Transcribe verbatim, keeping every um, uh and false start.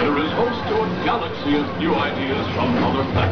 Incubator is host to a galaxy of new ideas from other planets.